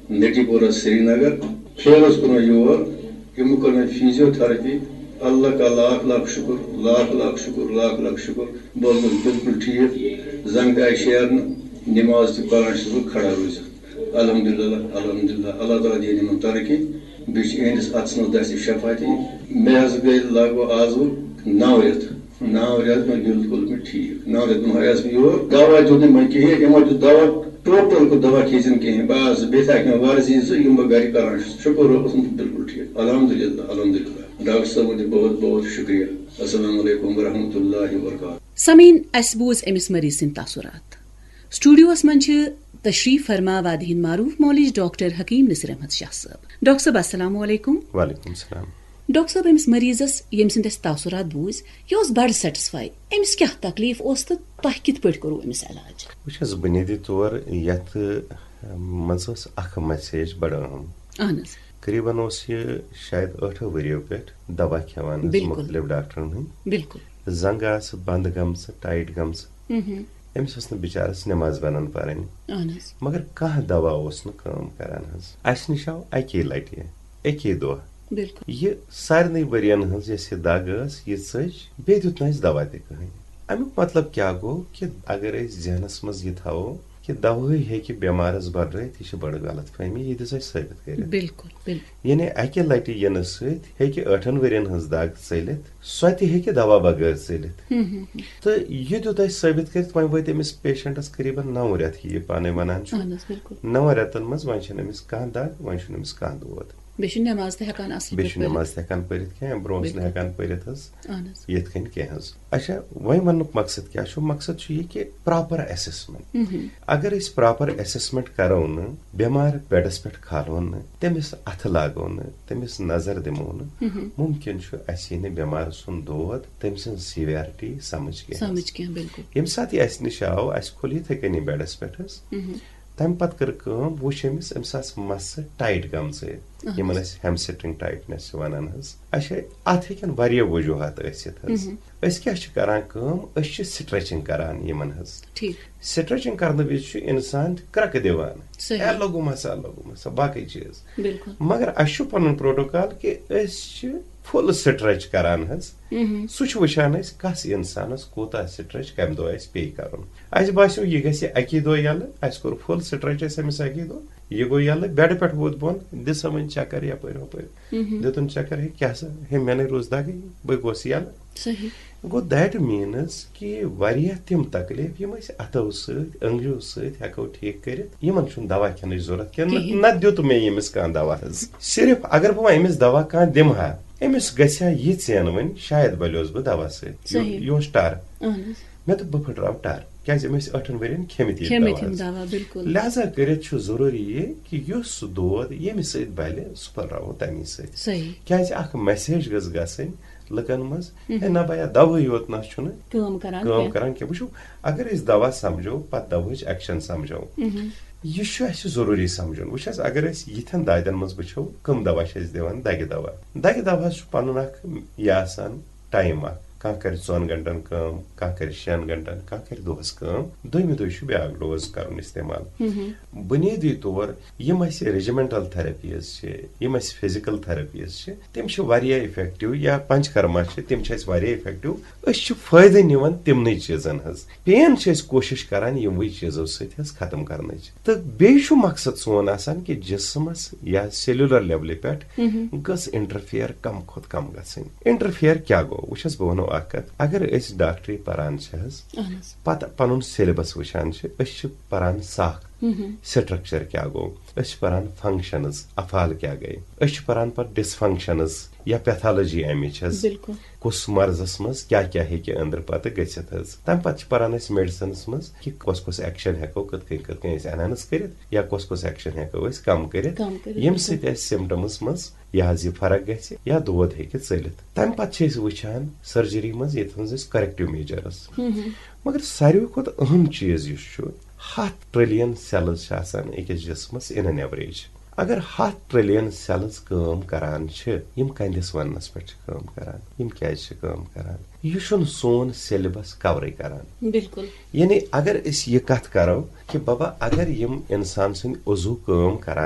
नेटीपोरा Srinagar ferrous कुन your यमु कर physiotherapy अल्लाह का लाख लाख शुक्र लाख लाख शुक्र लाख लाख शुक्र बोल बिल्कुल ठीक जंग आय शेर नमाज तो पढ़ान खड़ा रोज अल्हम्दुलिल्लाह अल्हम्दुलिल्लाह अल्लाह ताला दी निमन तरक्की बिच एंडस अत्सनो दस शफाती मैं गई लगभग आज 9 रेत 9 रेत में बिल्कुल में ठीक 9 रेत में आयास योर दवा जो मैं कहे यमो दवा टोटल को दवा खींचन कहें बस बेता के वारजीज यम घर कर शुक्र बिल्कुल ठीक अल्हम्दुलिल्लाह अल्हम्दुलिल्लाह डॉक्टर साहब ने बहुत बहुत शुक्रिया अस्सलाम वालेकुम व रहमतुल्लाहि व बरकातहू। समीन असबूज एमिस मरीज सिंद तासुरात स्टूडियोस मंच तशरीफ फरमा वादहीन मारूफ मौलिज डॉक्टर हकीम नसीर अहमद शाह साहब। डॉक्टर साहब अस्सलाम वालेकुम। वालेकुम सलाम। डॉक्टर साहब एमिस मरीजस यम सिंद तासुरात बूज यह बड़ सेटिस्फाई एमिस क्या तकलीफ ओस तो तह कित पट करो एमिस इलाज वुछस बुनियादी तौर यत मजस अख मैसेज बड़ अहम करीबन ओस ये शायद 8 वरियो पे दवा खेवान मुख्तलिफ डॉक्टरन हंद बिल्कुल जंग आस बंद गम्स टाइट गम्स अमिस ओस बिचारस नमाज बनन पारन मगर कह दवा ओस न काम करान हज अस निश आव अके लटि अके दह ये सारे वरियन हज ये दाग ये सज बे दुत न दवा तह कहीं अमुक मतलब क्या गो कि अगर जहनस मज ये थो कि दवा हे बेमारस बढ़त यह बड़ गलत फहमी ये साबित कर बिल्कुल यानी अके लटि इन सके 8 वरियन हज दाग चलित सो ते दवा बगैर चलित तो यह दुत साबित कर वो वत अमिस पेशेंटस करीबन 9 रेत ये पाने वनान 9 रेतन मज वन कह दाग वन कह दौद नमाज हेकान पढ़ क्या ब्रोस हेकान पढ़ ये कह अच्छा वही वन मकसद क्या मकसद ये कि प्रॉपर असेसमेंट अगर प्रॉपर असेसमेंट करो न बेमार बेडस पे खालो न तमिस अथ लागो न तमिस नजर दिमो न मुमकिन अह बेमार सुन दौद तम सज सिवियरिटी समझ कह यम सात नश आव अस खोल इथे कनी बेडस पे तम पत कर वुच अमिस अमिस मस टाइट गमज यमन हेमस्ट्रिंग टाइटनेस वनान अच्छा अत हेकन वारिया वजूहत क्या स्ट्रेचिंग करान यमन स्ट्रेचिंग करने विज इंसान क्रक दिवान लगुमा बाकी चीज मगर अस पन प्रोटोकॉल कि फुल स्ट्रेच करान सह वुचान कस इंसानस कूता स्ट्रेच कम दो पे कर बासो यह गि अकी दो यल कोर फुल स्ट्रेच अमिस अकी दो यह गो यल बेड पे वोत बोन दिस वन चक्कर यपर दुन चक्कर क्या हे मे रोज दाग बह गोस यल गो दैट मीन्स कि वारिया तिम तकलीफ यम अथो अंगजो सको ठीक कर दवा खेन जरूरत कह न दुत मे यमिस कह दवा सिर्फ अगर बह अमिस दवा कह दिमहा अमिस गया यह चैन वन शायद बलियोस बह दवा सह टार मे तो बह फुटराव टार क्या 8 वरियन खेमित लिहाजा कर जरूरी ये कि दौद यमिस बल सह फुटराव तमी क्या मैसेज गन लकन मज ना भैया दवा योत ना करान क्या वो अगर दवा समझो पत दवा एक्शन समझो यह जरूरी समझुन वो अगर यिथन दादन मज वो कम दवा दिवान दगि दवा पन यह टाइम कह कर 4 घंटन कम कह कर 6 घंटन कह कर दोहस कम दोमी दह ब्या डोज कर इस्तेमाल बुनियादी तौर यम रेजिमेंटल थेरेपीज यम फिजिकल थेरेपीज तम इफेक्टिव या पंचकर्मा तम इफेक्टिव फायद निवान तिमन चीजन पेन कोशिश करान यमवे चीजों सत खत्म कर तो बे मकसद सोन आसान कि जिसमस या सेलुलर लेवल पे गस इंटरफेयर कम खुद कम गन इंटरफेयर क्या गो वो बह अगर डॉक्टरी परान पत पन सिलेबस वुचान परान साख स्ट्रक्चर क्या गो परान फंक्शनस अफाल क्या गई परान पर डिसफंक्शनस या पैथोलॉजी अमिच कुस मर्जस मज क्या क्या हे अंदर पत गसित तम पत परान मेडिसिन मज कि कस एक्शन हेको कत एनहांस कर या कस एक्शन हेको कम कर यम सिम्टम्स मज यह फर्क गि या दौद हे चलित तम पत वुचान सर्जरी मज ये करेक्टिव मेजरस मगर सारे खुद अहम चीज 100 trillion cells अकिस जिस्मस in an average अगर 100 ट्रिलियन सेल्स काम करान यम कंदिस वनस पे काम करान यम क्या काम करान यह सोन सिलेबस कवर करान बिल्कुल यानी अगर यह कथ करो कि बाबा अगर यम इंसान सुन उजू काम करान